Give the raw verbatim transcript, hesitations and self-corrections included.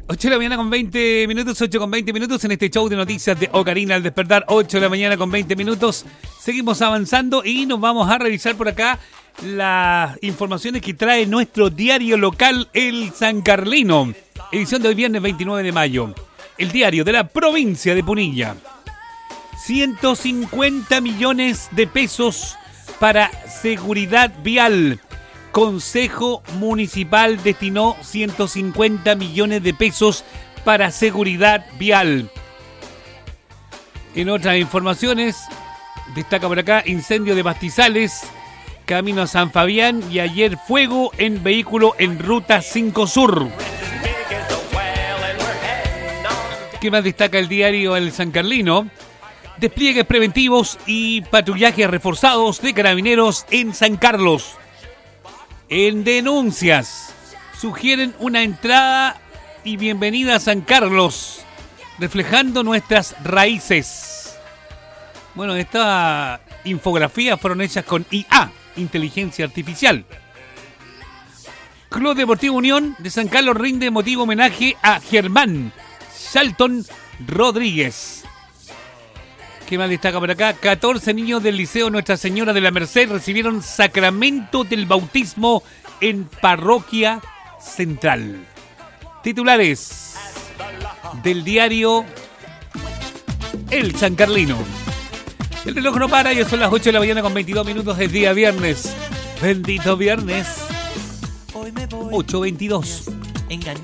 ocho de la mañana con veinte minutos, ocho con veinte minutos en este show de noticias de Ocarina al despertar, ocho de la mañana con veinte minutos. Seguimos avanzando y nos vamos a revisar por acá las informaciones que trae nuestro diario local, El San Carlino. Edición de hoy viernes veintinueve de mayo. El diario de la provincia de Punilla. ciento cincuenta millones de pesos para seguridad vial. Consejo Municipal destinó ciento cincuenta millones de pesos para seguridad vial. En otras informaciones, destaca por acá incendio de pastizales, camino a San Fabián y ayer fuego en vehículo en Ruta cinco Sur. ¿Qué más destaca el diario El San Carlino? Despliegues preventivos y patrullajes reforzados de carabineros en San Carlos. En denuncias, sugieren una entrada y bienvenida a San Carlos, reflejando nuestras raíces. Bueno, estas infografías fueron hechas con I A, inteligencia artificial. Club Deportivo Unión de San Carlos rinde emotivo homenaje a Germán Shalton Rodríguez. ¿Qué más destaca por acá? catorce niños del Liceo Nuestra Señora de la Merced recibieron sacramento del bautismo en Parroquia Central. Titulares del diario El San Carlino. El reloj no para, ya son las ocho de la mañana con veintidós minutos del día viernes. Bendito viernes. ocho veintidós.